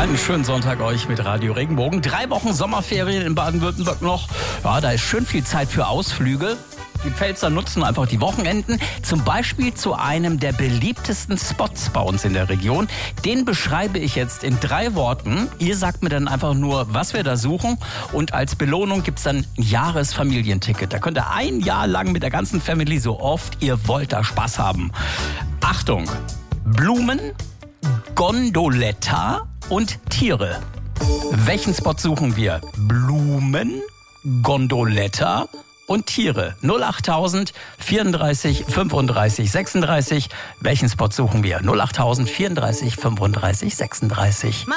Einen schönen Sonntag euch mit Radio Regenbogen. 3 Wochen Sommerferien in Baden-Württemberg noch. Ja, da ist schön viel Zeit für Ausflüge. Die Pfälzer nutzen einfach die Wochenenden, zum Beispiel zu einem der beliebtesten Spots bei uns in der Region. Den beschreibe ich jetzt in 3 Worten. Ihr sagt mir dann einfach nur, was wir da suchen. Und als Belohnung gibt's dann ein Jahresfamilienticket. Da könnt ihr ein Jahr lang mit der ganzen Family so oft ihr wollt da Spaß haben. Achtung, Blumen, Gondoletta und Tiere. Welchen Spot suchen wir? Blumen, Gondoletta und Tiere. 08000 34 35 36. Welchen Spot suchen wir? 08000 34 35 36.